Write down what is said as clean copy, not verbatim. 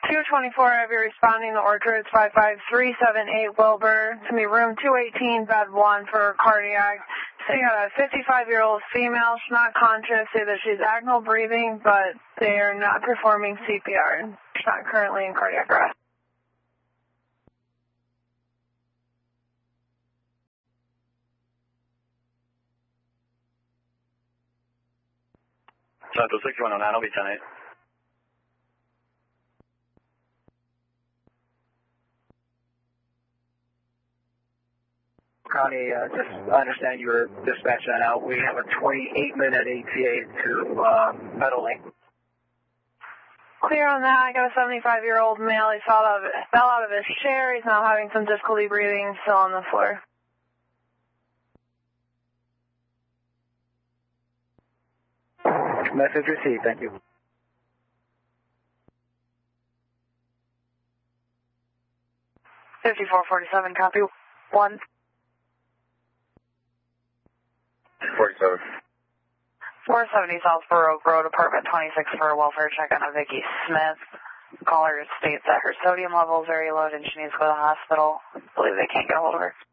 224, I have you responding to Orchards 55378 Wilbur. To me, room 218, bed 1 for cardiac. So you got a 55-year-old female. She's not conscious. Say that she's agonal breathing, but they are not performing CPR. She's not currently in cardiac arrest. Central 6109, I'll be 10-8. Connie, just understand you were dispatched that out. We have a 28-minute ATA to Meadowlink. Clear on that. I got a 75-year-old male. He fell out of his chair. He's now having some difficulty breathing, still on the floor. Message received. Thank you. $5447, copy. 1. 47. 470 South Baroque Road, apartment 26 for a welfare check on a Vicki Smith. Caller states that her sodium level is very low and she needs to go to the hospital. I believe they can't get a hold of her.